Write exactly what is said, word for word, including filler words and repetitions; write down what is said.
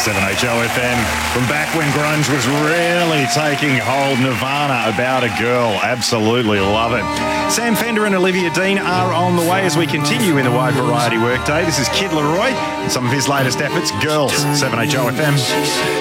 seven H O F M. From back when grunge was really taking hold, Nirvana, About a Girl. Absolutely love it. Sam Fender and Olivia Dean are on the way as we continue in the wide variety workday. This is Kid Laroi and some of his latest efforts, Girls, seven H O F M.